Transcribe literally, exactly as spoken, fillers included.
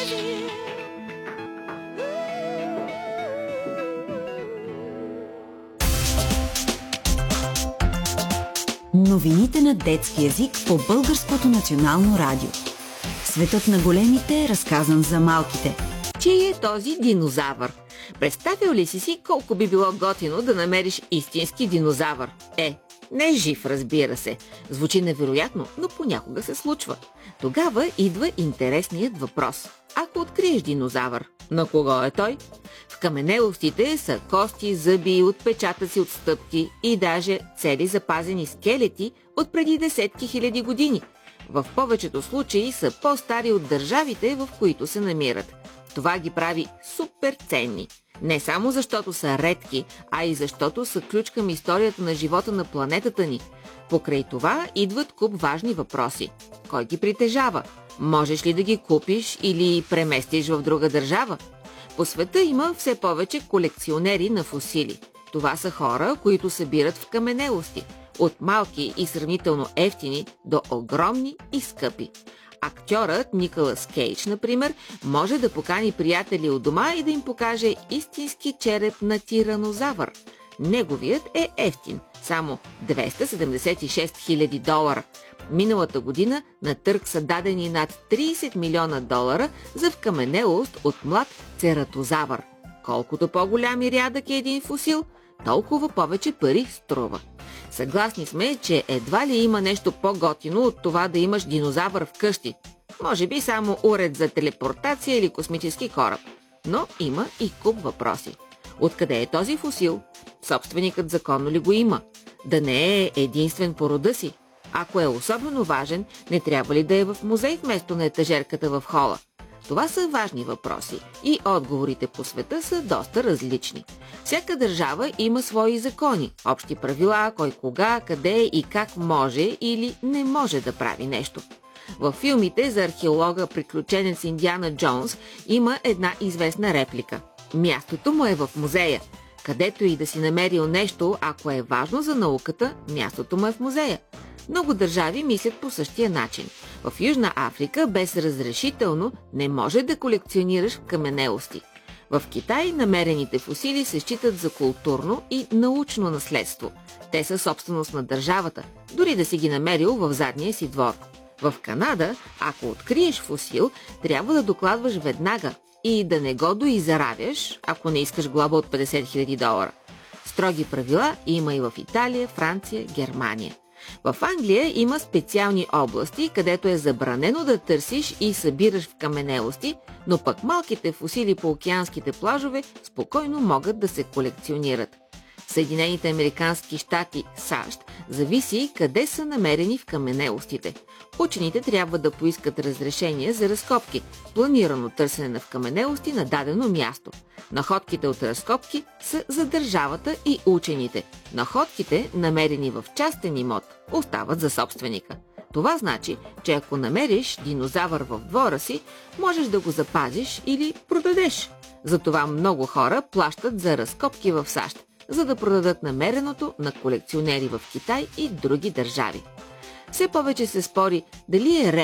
Новините на детски език по Българското национално радио. Светът на големите е разказан за малките. Чий е този динозавър? Представил ли си си колко би било готино да намериш истински динозавър? Е, не е жив, разбира се. Звучи невероятно, но понякога се случва. Тогава идва интересният въпрос. Ако откриеш динозавър, на кого е той? В каменелостите са кости, зъби, отпечатъци от стъпки и даже цели запазени скелети от преди десетки хиляди години. В повечето случаи са по-стари от държавите, в които се намират. Това ги прави супер ценни. Не само защото са редки, а и защото са ключ към историята на живота на планетата ни. Покрай това идват куп важни въпроси. Кой ги притежава? Можеш ли да ги купиш или преместиш в друга държава? По света има все повече колекционери на фосили. Това са хора, които събират в каменелости. От малки и сравнително евтини до огромни и скъпи. Актьорът Николас Кейдж, например, може да покани приятели от дома и да им покаже истински череп на тиранозавър. Неговият е евтин, само двеста седемдесет и шест хиляди долара. Миналата година на търг са дадени над трийсет милиона долара за вкаменелост от млад цератозавър. Колкото по-голям и рядък е един фосил, толкова повече пари струва. Съгласни сме, че едва ли има нещо по-готино от това да имаш динозавър вкъщи. Може би само уред за телепортация или космически кораб. Но има и куп въпроси. Откъде е този фосил? Собственикът законно ли го има? Да не е единствен по рода си? Ако е особено важен, не трябва ли да е в музей вместо на етажерката в хола? Това са важни въпроси и отговорите по света са доста различни. Всяка държава има свои закони, общи правила, кой кога, къде и как може или не може да прави нещо. Във филмите за археолога приключенец Индиана Джонс има една известна реплика. Мястото му е в музея. Където и да си намерил нещо, ако е важно за науката, мястото му е в музея. Много държави мислят по същия начин. В Южна Африка без разрешително не може да колекционираш в каменелости. В Китай намерените фосили се считат за културно и научно наследство. Те са собственост на държавата, дори да си ги намерил в задния си двор. В Канада, ако откриеш фосил, трябва да докладваш веднага и да не го доизаравяш, ако не искаш глоба от петдесет хиляди долара. Строги правила има и в Италия, Франция, Германия. В Англия има специални области, където е забранено да търсиш и събираш в каменелости, но пък малките фосили по океанските плажове спокойно могат да се колекционират. Съединените американски щати, САЩ, зависи къде са намерени в каменелостите. Учените трябва да поискат разрешение за разкопки, планирано търсене на вкаменелости на дадено място. Находките от разкопки са за държавата и учените. Находките, намерени в частен имот, остават за собственика. Това значи, че ако намериш динозавър в двора си, можеш да го запазиш или продадеш. Затова много хора плащат за разкопки в САЩ, за да продадат намереното на колекционери в Китай и други държави. Все повече се спори дали е редно